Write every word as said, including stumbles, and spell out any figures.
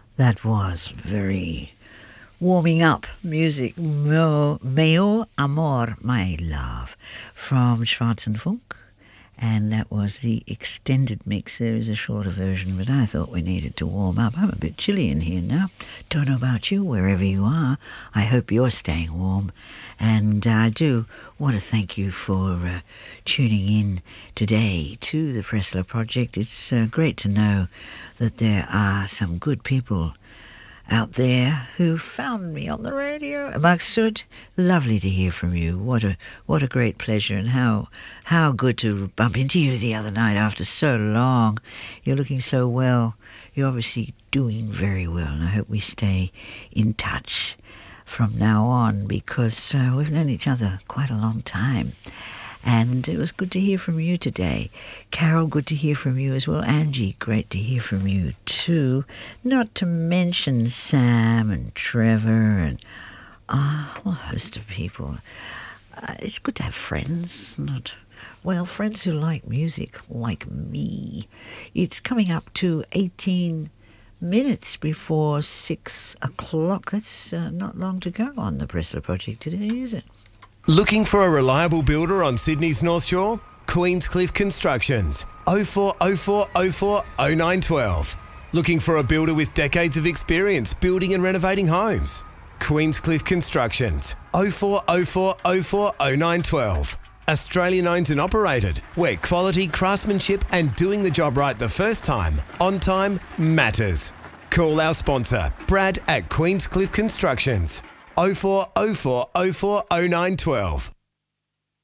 That was very warming up music. Meu, meu amor, my love, from Schwarz and Funk. And that was the extended mix. There is a shorter version, but I thought we needed to warm up. I'm a bit chilly in here now. Don't know about you, wherever you are. I hope you're staying warm. And I do want to thank you for uh, tuning in today to the Pressler Project. It's uh, great to know that there are some good people out there who found me on the radio. Maksud, lovely to hear from you. What a what a great pleasure, and how how good to bump into you the other night after so long. You're looking so well. You're obviously doing very well, and I hope we stay in touch from now on, because uh, we've known each other quite a long time. And it was good to hear from you today. Carol, good to hear from you as well. Angie, great to hear from you too. Not to mention Sam and Trevor and uh, a whole host of people. Uh, it's good to have friends, not, well, friends who like music like me. It's coming up to eighteen minutes before six o'clock. That's uh, not long to go on the Pressler Project today, is it? Looking for a reliable builder on Sydney's North Shore? Queenscliff Constructions. oh four oh four oh four oh nine one two. Looking for a builder with decades of experience building and renovating homes? Queenscliff Constructions. oh four oh four oh four oh nine one two. Australian owned and operated, where quality, craftsmanship and doing the job right the first time, on time, matters. Call our sponsor, Brad at Queenscliff Constructions. oh four oh four oh four oh nine one two.